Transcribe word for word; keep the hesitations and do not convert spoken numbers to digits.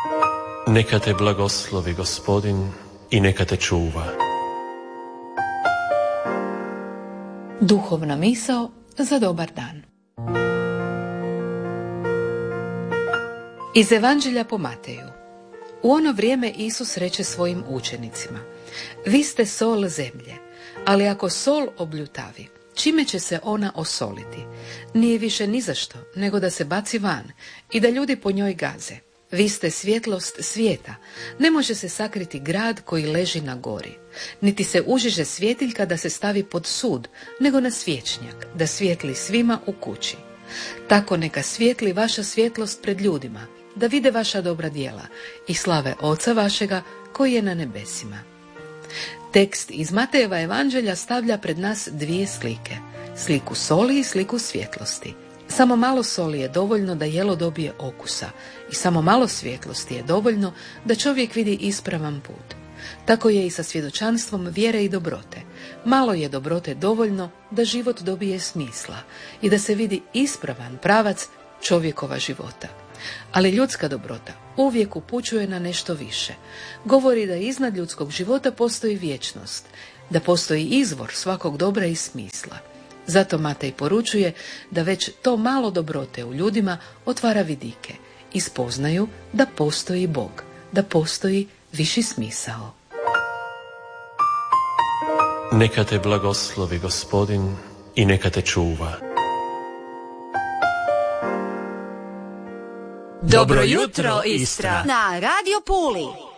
Neka te blagoslovi Gospodin i neka te čuva. Duhovna misao za dobar dan. Iz Evanđelja po Mateju. U ono vrijeme Isus reče svojim učenicima: vi ste sol zemlje, ali ako sol obljutavi, čime će se ona osoliti? Nije više ni za što, nego da se baci van i da ljudi po njoj gaze. Vi ste svjetlost svijeta. Ne može se sakriti grad koji leži na gori. Niti se užiže svjetiljka da se stavi pod sud, nego na svječnjak, da svijetli svima u kući. Tako neka svijetli vaša svjetlost pred ljudima, da vide vaša dobra djela i slave Oca vašega koji je na nebesima. Tekst iz Matejeva evanđelja stavlja pred nas dvije slike. Sliku soli i sliku svjetlosti. Samo malo soli je dovoljno da jelo dobije okusa i samo malo svjetlosti je dovoljno da čovjek vidi ispravan put. Tako je i sa svjedočanstvom vjere i dobrote. Malo je dobrote dovoljno da život dobije smisla i da se vidi ispravan pravac čovjekova života. Ali ljudska dobrota uvijek upućuje na nešto više. Govori da iznad ljudskog života postoji vječnost, da postoji izvor svakog dobra i smisla. Zato Matej poručuje da već to malo dobrote u ljudima otvara vidike i spoznaju da postoji Bog, da postoji viši smisao. Neka te blagoslovi Gospodin i neka te čuva. Dobro jutro, Istra! Na Radio Puli.